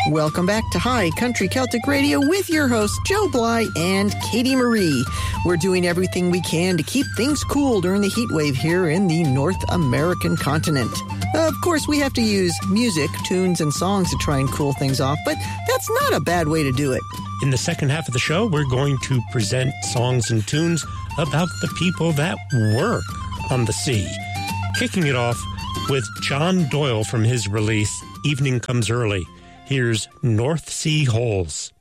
Welcome back to High Country Celtic Radio with your hosts, Joe Bly and Katie Marie. We're doing everything we can to keep things cool during the heat wave here in the North American continent. Of course, we have to use music, tunes, and songs to try and cool things off, but that's not a bad way to do it. In the second half of the show, we're going to present songs and tunes about the people that work on the sea. Kicking it off with John Doyle from his release, Evening Comes Early. Here's North Sea Holes.